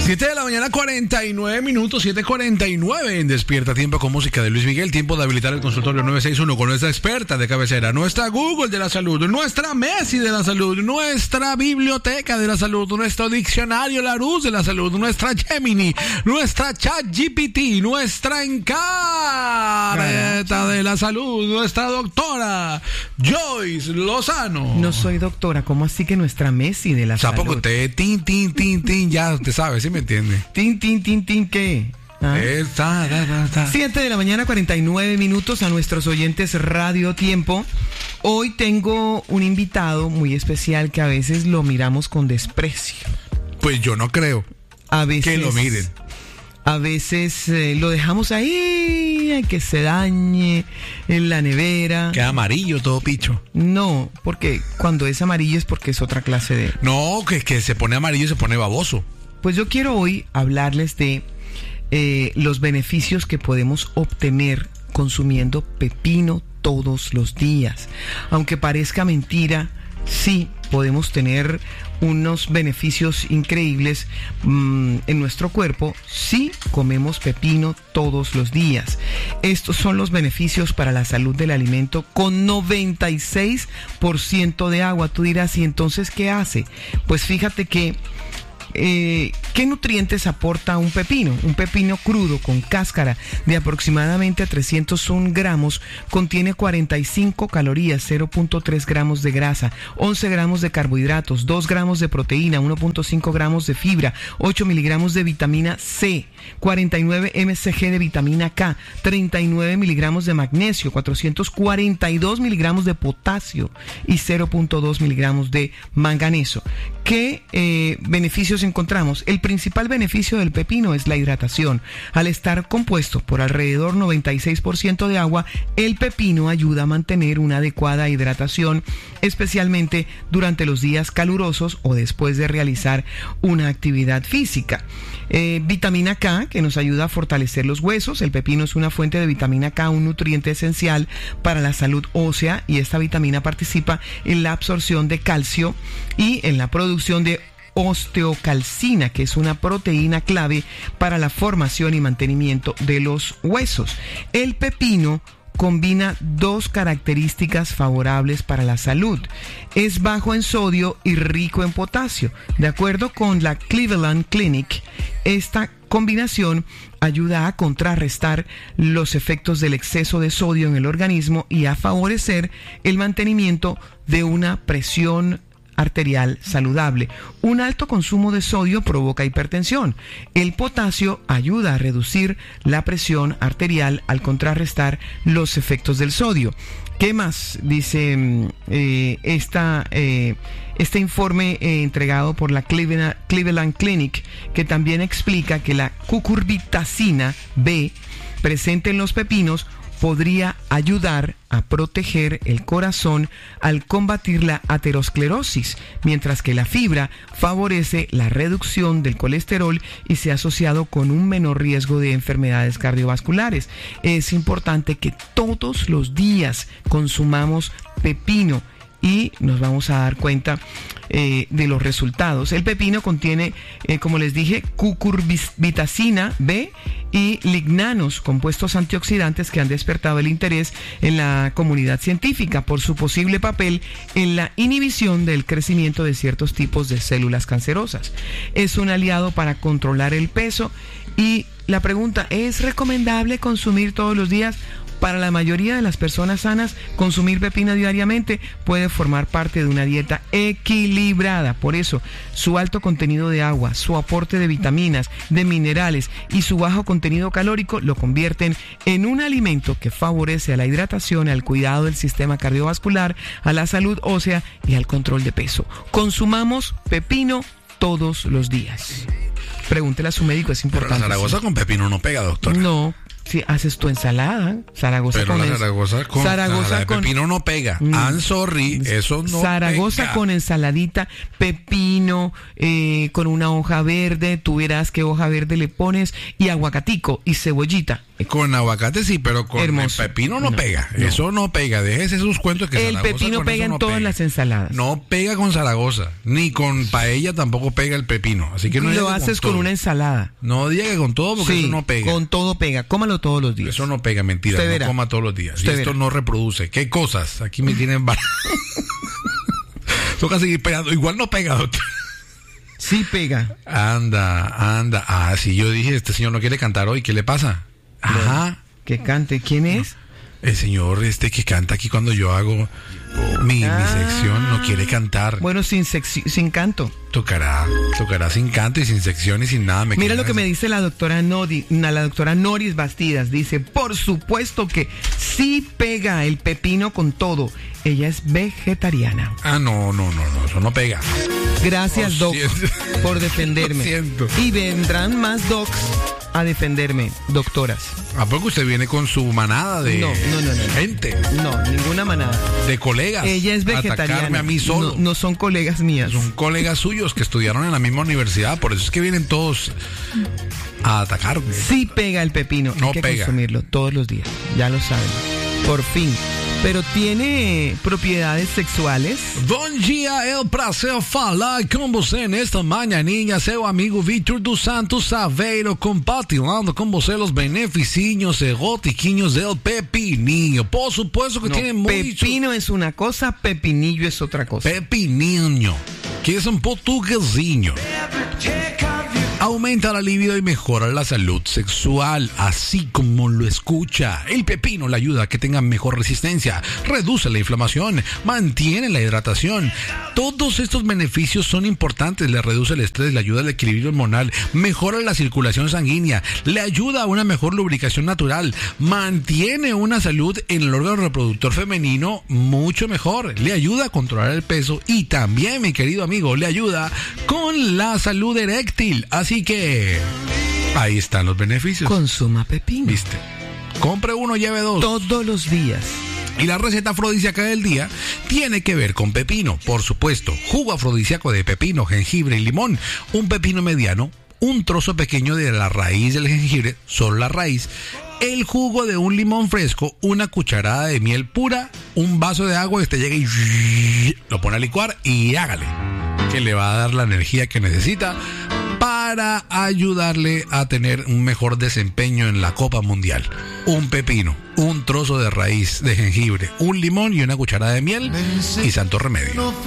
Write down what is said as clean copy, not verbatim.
7 de la mañana, 49 minutos, 7:49 en Despierta Tiempo con música de Luis Miguel. Tiempo de habilitar el consultorio 961 con nuestra experta de cabecera, nuestra Google de la salud, nuestra Messi de la salud, nuestra biblioteca de la salud, nuestro diccionario Larousse de la salud, nuestra Gemini, nuestra ChatGPT, nuestra Encarta de la salud, nuestra doctora Joyce Lozano. No soy doctora, ¿cómo así que nuestra Messi de la salud? Tampoco usted, tin, ya usted sabe, ¿sí me entiende? Tin, ¿qué? 7 de la mañana, 49 minutos a nuestros oyentes Radio Tiempo. Hoy tengo un invitado muy especial que a veces lo miramos con desprecio. Pues yo no creo a veces, que lo miren. A veces lo dejamos ahí, que se dañe en la nevera. Queda amarillo todo picho. No, porque cuando es amarillo es porque es otra clase de... No, que se pone amarillo y se pone baboso. Pues yo quiero hoy hablarles de los beneficios que podemos obtener consumiendo pepino todos los días. Aunque parezca mentira, sí podemos tener unos beneficios increíbles en nuestro cuerpo si comemos pepino todos los días. Estos son los beneficios para la salud del alimento con 96% de agua. Tú dirás, ¿y entonces qué hace? Pues fíjate que ¿qué nutrientes aporta un pepino? Un pepino crudo con cáscara de aproximadamente 301 gramos contiene 45 calorías, 0.3 gramos de grasa, 11 gramos de carbohidratos, 2 gramos de proteína, 1.5 gramos de fibra, 8 miligramos de vitamina C, 49 mcg de vitamina K, 39 miligramos de magnesio, 442 miligramos de potasio y 0.2 miligramos de manganeso. ¿Qué beneficios encontramos? El principal beneficio del pepino es la hidratación. Al estar compuesto por alrededor 96% de agua, el pepino ayuda a mantener una adecuada hidratación, especialmente durante los días calurosos o después de realizar una actividad física. Vitamina K, que nos ayuda a fortalecer los huesos. El pepino es una fuente de vitamina K, un nutriente esencial para la salud ósea, y esta vitamina participa en la absorción de calcio y en la producción de osteocalcina, que es una proteína clave para la formación y mantenimiento de los huesos. El pepino combina dos características favorables para la salud. Es bajo en sodio y rico en potasio. De acuerdo con la Cleveland Clinic, esta combinación ayuda a contrarrestar los efectos del exceso de sodio en el organismo y a favorecer el mantenimiento de una presión arterial saludable. Un alto consumo de sodio provoca hipertensión. El potasio ayuda a reducir la presión arterial al contrarrestar los efectos del sodio. ¿Qué más dice este informe entregado por la Cleveland Clinic, que también explica que la cucurbitacina B presente en los pepinos podría ayudar a proteger el corazón al combatir la aterosclerosis, mientras que la fibra favorece la reducción del colesterol y se ha asociado con un menor riesgo de enfermedades cardiovasculares. Es importante que todos los días consumamos pepino y nos vamos a dar cuenta de los resultados. El pepino contiene, como les dije, cucurbitacina B y lignanos, compuestos antioxidantes que han despertado el interés en la comunidad científica por su posible papel en la inhibición del crecimiento de ciertos tipos de células cancerosas. Es un aliado para controlar el peso y la pregunta, ¿es recomendable consumir todos los días? Para la mayoría de las personas sanas, consumir pepino diariamente puede formar parte de una dieta equilibrada. Por eso, su alto contenido de agua, su aporte de vitaminas, de minerales y su bajo contenido calórico lo convierten en un alimento que favorece a la hidratación, al cuidado del sistema cardiovascular, a la salud ósea y al control de peso. Consumamos pepino todos los días. Pregúntele a su médico, es importante. Pero la Zaragoza con pepino no pega, doctor. No. Si haces tu ensalada, Zaragoza pero con la Zaragoza con pepino no pega. I'm sorry, eso no Zaragoza pega. Con ensaladita, pepino, con una hoja verde, tú verás qué hoja verde le pones, y aguacatico y cebollita. Con aguacate sí, pero con hermoso. el pepino no pega. Eso no pega. Déjese esos cuentos que el Zaragoza pepino con pega eso en no todas pega. las ensaladas. No pega con Zaragoza, ni con paella tampoco pega el pepino. Así que no lo llegue haces con todo. una ensalada. No llegue con todo porque Sí, eso no pega. con todo pega. Cómalo todos los días. Eso no pega, mentira. Usted No verá. coma todos los días. Y Usted esto verá. no reproduce. ¿Qué cosas? Aquí me tienen... Toca seguir pegando. Igual no pega, doctor. Sí pega. Anda. Ah, sí, yo dije, este señor no quiere cantar hoy. ¿Qué le pasa? Ajá. Que cante. ¿Quién es? El señor que canta aquí cuando yo hago mi sección no quiere cantar. Bueno, sin canto. Tocará sin canto y sin sección y sin nada. Mira lo que me dice la doctora Noris Bastidas. Dice, por supuesto que sí pega el pepino con todo. Ella es vegetariana. Ah, no, eso no pega. Gracias, Doc, siento. por defenderme. Lo siento. Y vendrán más docs a defenderme, doctoras. ¿A poco usted viene con su manada de No. gente? No, ninguna manada. De colegas. Ella es vegetariana. Atacarme a mí solo. No son colegas mías. Son colegas suyos que estudiaron en la misma universidad. Por eso es que vienen todos a atacarme. Sí pega el pepino. No Hay que pega. consumirlo todos los días. Ya lo saben. Por fin. Pero tiene propiedades sexuales. Bom dia, é um prazer falar com você nesta manhãinha, seu amigo Vítor dos Santos Saveiro, compartilhando com você os benefícios eróticos del pepinillo. Por supuesto que tiene mucho. Pepino es una cosa, pepinillo es otra cosa. Pepinillo, que es un portuguesinho. Aumenta la libido y mejora la salud sexual, así como lo escucha. El pepino le ayuda a que tenga mejor resistencia, reduce la inflamación, mantiene la hidratación. Todos estos beneficios son importantes. Le reduce el estrés, le ayuda al equilibrio hormonal, mejora la circulación sanguínea, le ayuda a una mejor lubricación natural, mantiene una salud en el órgano reproductor femenino mucho mejor, le ayuda a controlar el peso y también, mi querido amigo, le ayuda con la salud eréctil. Así que ahí están los beneficios. Consuma pepino. ¿Viste? Compre uno, lleve dos. Todos los días. Y la receta afrodisíaca del día tiene que ver con pepino, por supuesto. Jugo afrodisíaco de pepino, jengibre y limón. Un pepino mediano, un trozo pequeño de la raíz del jengibre, solo la raíz. El jugo de un limón fresco, una cucharada de miel pura, un vaso de agua. Este llega y lo pone a licuar y hágale, que le va a dar la energía que necesita para ayudarle a tener un mejor desempeño en la Copa Mundial. Un pepino, un trozo de raíz de jengibre, un limón y una cucharada de miel y santo remedio.